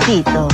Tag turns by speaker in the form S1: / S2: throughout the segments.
S1: Tito.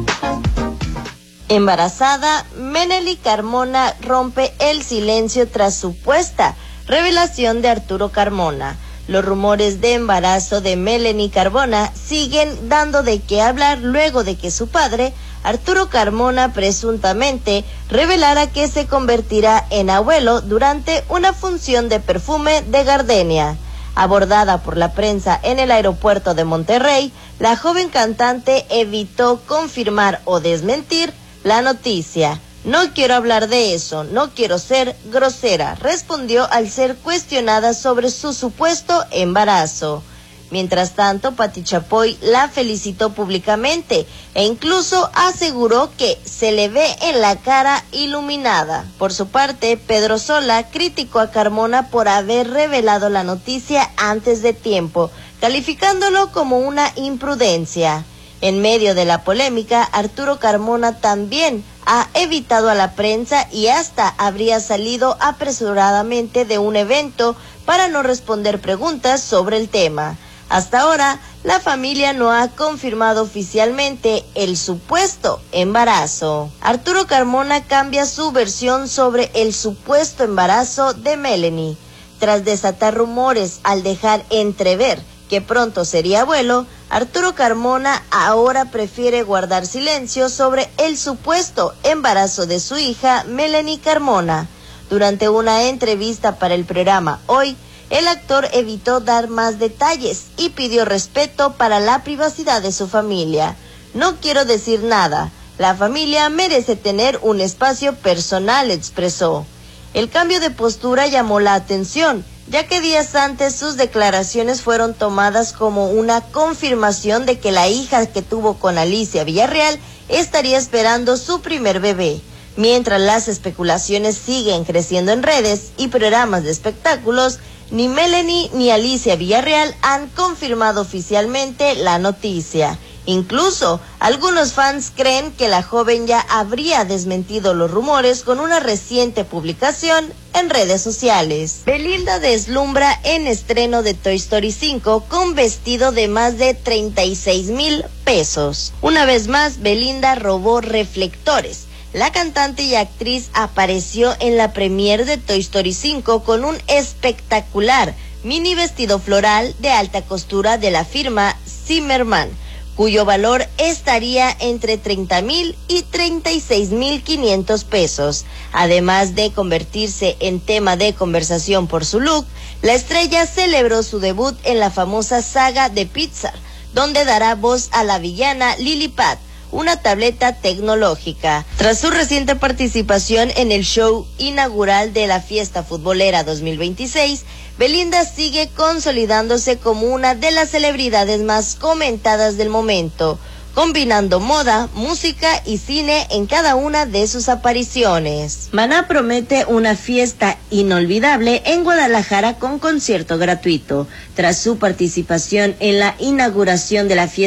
S1: Embarazada, Melanie Carmona rompe el silencio tras supuesta revelación de Arturo Carmona. Los rumores de embarazo de Melanie Carmona siguen dando de qué hablar luego de que su padre, Arturo Carmona, presuntamente revelara que se convertirá en abuelo durante una función de perfume de gardenia. Abordada por la prensa en el aeropuerto de Monterrey, la joven cantante evitó confirmar o desmentir la noticia. No quiero hablar de eso, no quiero ser grosera, respondió al ser cuestionada sobre su supuesto embarazo. Mientras tanto, Pati Chapoy la felicitó públicamente e incluso aseguró que se le ve en la cara iluminada. Por su parte, Pedro Sola criticó a Carmona por haber revelado la noticia antes de tiempo, calificándolo como una imprudencia. En medio de la polémica, Arturo Carmona también ha evitado a la prensa y hasta habría salido apresuradamente de un evento para no responder preguntas sobre el tema. Hasta ahora, la familia no ha confirmado oficialmente el supuesto embarazo. Arturo Carmona cambia su versión sobre el supuesto embarazo de Melanie. Tras desatar rumores al dejar entrever que pronto sería abuelo, Arturo Carmona ahora prefiere guardar silencio sobre el supuesto embarazo de su hija Melanie Carmona. Durante una entrevista para el programa Hoy, el actor evitó dar más detalles y pidió respeto para la privacidad de su familia. No quiero decir nada, la familia merece tener un espacio personal, expresó. El cambio de postura llamó la atención, ya que días antes sus declaraciones fueron tomadas como una confirmación de que la hija que tuvo con Alicia Villarreal estaría esperando su primer bebé. Mientras las especulaciones siguen creciendo en redes y programas de espectáculos, ni Melanie ni Alicia Villarreal han confirmado oficialmente la noticia. Incluso, algunos fans creen que la joven ya habría desmentido los rumores con una reciente publicación en redes sociales. Belinda deslumbra en estreno de Toy Story 5 con vestido de más de 36,000 pesos. Una vez más, Belinda robó reflectores. La cantante y actriz apareció en la premiere de Toy Story 5 con un espectacular mini vestido floral de alta costura de la firma Zimmermann, cuyo valor estaría entre 30,000 y 36,500 pesos. Además de convertirse en tema de conversación por su look, la estrella celebró su debut en la famosa saga de Pixar, donde dará voz a la villana Lilliput, una tableta tecnológica. Tras su reciente participación en el show inaugural de la Fiesta Futbolera 2026, Belinda sigue consolidándose como una de las celebridades más comentadas del momento, combinando moda, música y cine en cada una de sus apariciones. Maná promete una fiesta inolvidable en Guadalajara con concierto gratuito. Tras su participación en la inauguración de la fiesta